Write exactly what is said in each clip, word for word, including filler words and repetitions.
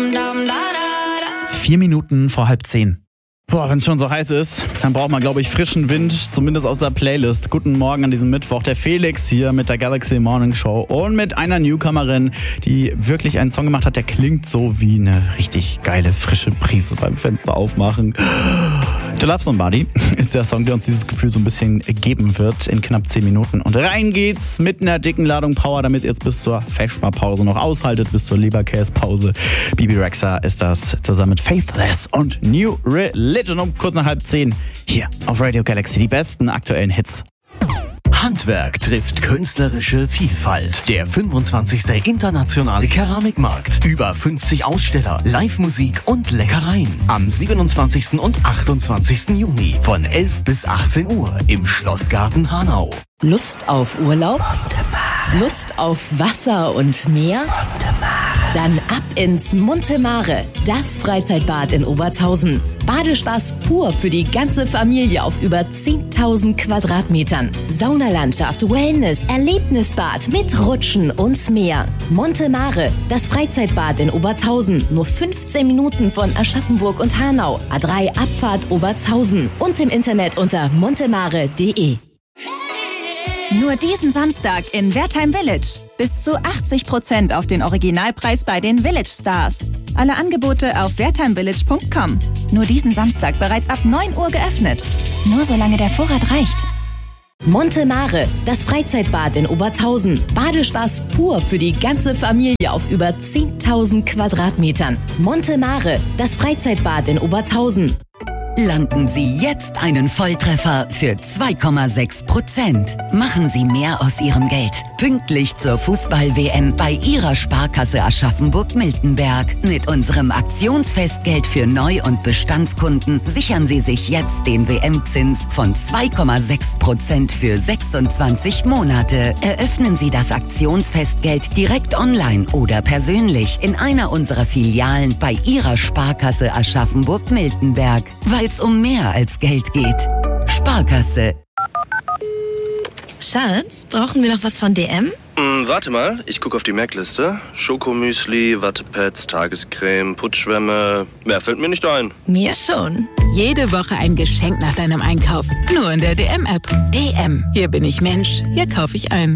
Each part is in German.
Vier Minuten vor halb zehn. Boah, wenn es schon so heiß ist, dann braucht man, glaube ich, frischen Wind, zumindest aus der Playlist. Guten Morgen an diesem Mittwoch. Der Felix hier mit der Galaxy Morning Show und mit einer Newcomerin, die wirklich einen Song gemacht hat, der klingt so wie eine richtig geile, frische Prise beim Fenster aufmachen. To Love Somebody ist der Song, der uns dieses Gefühl so ein bisschen geben wird in knapp zehn Minuten. Und rein geht's mit einer dicken Ladung Power, damit ihr jetzt bis zur Feschbar-Pause noch aushaltet, bis zur Leberkäse-Pause. Bibi Rexha ist das zusammen mit Faithless und New Religion um kurz nach halb zehn hier auf Radio Galaxy. Die besten aktuellen Hits. Handwerk trifft künstlerische Vielfalt. Der fünfundzwanzigste Internationale Keramikmarkt. Über fünfzig Aussteller, Live-Musik und Leckereien. Am siebenundzwanzigsten und achtundzwanzigsten Juni von elf bis achtzehn Uhr im Schlossgarten Hanau. Lust auf Urlaub? Lust auf Wasser und Meer? Dann ab ins Monte Mare, das Freizeitbad in Obertshausen. Badespaß pur für die ganze Familie auf über zehntausend Quadratmetern. Saunalandschaft, Wellness, Erlebnisbad mit Rutschen und mehr. Monte Mare, das Freizeitbad in Obertshausen. Nur fünfzehn Minuten von Aschaffenburg und Hanau. A drei Abfahrt Obertshausen. Und im Internet unter montemare punkt de. Nur diesen Samstag in Wertheim Village. Bis zu achtzig Prozent auf den Originalpreis bei den Village Stars. Alle Angebote auf wertheim village punkt com. Nur diesen Samstag bereits ab neun Uhr geöffnet. Nur solange der Vorrat reicht. Monte Mare, das Freizeitbad in Obertshausen. Badespaß pur für die ganze Familie auf über zehntausend Quadratmetern. Monte Mare, das Freizeitbad in Obertshausen. Landen Sie jetzt einen Volltreffer für zwei Komma sechs Prozent. Machen Sie mehr aus Ihrem Geld. Pünktlich zur Fußball-W M bei Ihrer Sparkasse Aschaffenburg-Miltenberg. Mit unserem Aktionsfestgeld für Neu- und Bestandskunden sichern Sie sich jetzt den W M-Zins von zwei Komma sechs Prozent für sechsundzwanzig Monate. Eröffnen Sie das Aktionsfestgeld direkt online oder persönlich in einer unserer Filialen bei Ihrer Sparkasse Aschaffenburg-Miltenberg. Weil es um mehr als Geld geht. Sparkasse. Schatz, brauchen wir noch was von D M? Mm, warte mal, ich gucke auf die Merkliste. Schokomüsli, Wattepads, Tagescreme, Putzschwämme. Mehr fällt mir nicht ein. Mir schon. Jede Woche ein Geschenk nach deinem Einkauf. Nur in der D M-App. D M. Hier bin ich Mensch. Hier kaufe ich ein.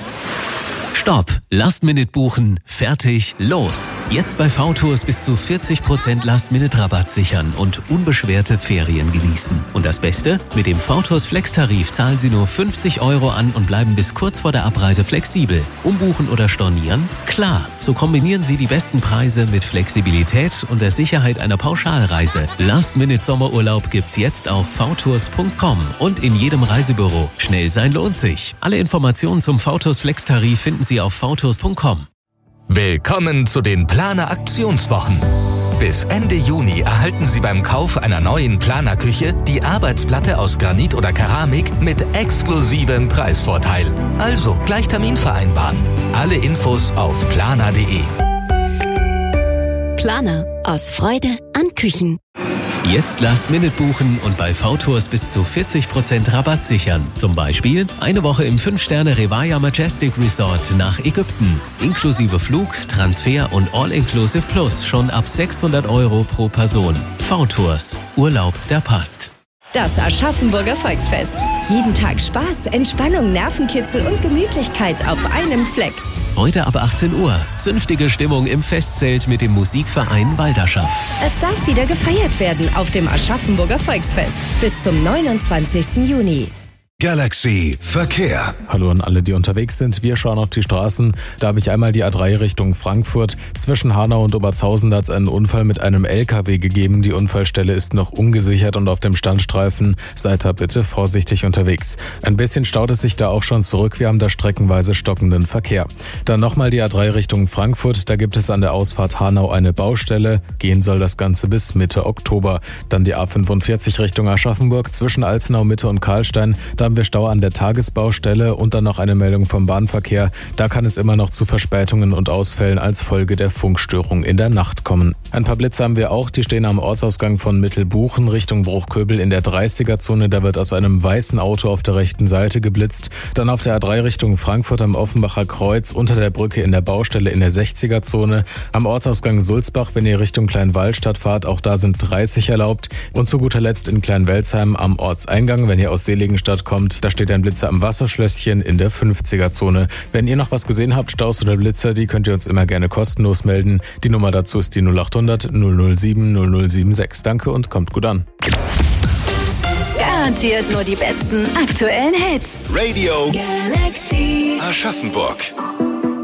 Stopp! Last-Minute buchen, fertig, los! Jetzt bei V-Tours bis zu vierzig Prozent Last-Minute-Rabatt sichern und unbeschwerte Ferien genießen. Und das Beste? Mit dem V-Tours Flex-Tarif zahlen Sie nur fünfzig Euro an und bleiben bis kurz vor der Abreise flexibel. Umbuchen oder stornieren? Klar! So kombinieren Sie die besten Preise mit Flexibilität und der Sicherheit einer Pauschalreise. Last-Minute-Sommerurlaub gibt's jetzt auf v tours punkt com und in jedem Reisebüro. Schnell sein lohnt sich. Alle Informationen zum V-Tours Flex-Tarif finden Sie auf v tours punkt com. Willkommen zu den Planer-Aktionswochen. Bis Ende Juni erhalten Sie beim Kauf einer neuen Planerküche die Arbeitsplatte aus Granit oder Keramik mit exklusivem Preisvorteil. Also gleich Termin vereinbaren. Alle Infos auf planer punkt de. Planer. Aus Freude an Küchen. Jetzt Last-Minute buchen und bei V-Tours bis zu vierzig Prozent Rabatt sichern. Zum Beispiel eine Woche im fünf Sterne Revaya Majestic Resort nach Ägypten. Inklusive Flug, Transfer und All-Inclusive Plus schon ab sechshundert Euro pro Person. V-Tours. Urlaub, der passt. Das Aschaffenburger Volksfest. Jeden Tag Spaß, Entspannung, Nervenkitzel und Gemütlichkeit auf einem Fleck. Heute ab achtzehn Uhr. Zünftige Stimmung im Festzelt mit dem Musikverein Balderschaff. Es darf wieder gefeiert werden auf dem Aschaffenburger Volksfest. Bis zum neunundzwanzigsten Juni. Galaxy Verkehr. Hallo an alle, die unterwegs sind. Wir schauen auf die Straßen. Da habe ich einmal die A drei Richtung Frankfurt. Zwischen Hanau und Obertshausen hat es einen Unfall mit einem L K W gegeben. Die Unfallstelle ist noch ungesichert und auf dem Standstreifen. Seid da bitte vorsichtig unterwegs. Ein bisschen staut es sich da auch schon zurück. Wir haben da streckenweise stockenden Verkehr. Dann nochmal die A drei Richtung Frankfurt. Da gibt es an der Ausfahrt Hanau eine Baustelle. Gehen soll das Ganze bis Mitte Oktober. Dann die A fünfundvierzig Richtung Aschaffenburg zwischen Alzenau Mitte und Karlstein. Da haben wir Stau an der Tagesbaustelle und dann noch eine Meldung vom Bahnverkehr. Da kann es immer noch zu Verspätungen und Ausfällen als Folge der Funkstörung in der Nacht kommen. Ein paar Blitze haben wir auch, die stehen am Ortsausgang von Mittelbuchen Richtung Bruchköbel in der dreißiger-Zone. Da wird aus einem weißen Auto auf der rechten Seite geblitzt. Dann auf der A drei Richtung Frankfurt am Offenbacher Kreuz unter der Brücke in der Baustelle in der sechziger-Zone. Am Ortsausgang Sulzbach, wenn ihr Richtung Kleinwallstadt fahrt, auch da sind dreißig erlaubt. Und zu guter Letzt in Kleinwelsheim am Ortseingang, wenn ihr aus Seligenstadt kommt, da steht ein Blitzer am Wasserschlösschen in der fünfziger-Zone. Wenn ihr noch was gesehen habt, Staus oder Blitzer, die könnt ihr uns immer gerne kostenlos melden. Die Nummer dazu ist die null acht hundert null null sieben null null sieben sechs. Danke und kommt gut an. Garantiert nur die besten aktuellen Hits. Radio Galaxy Aschaffenburg.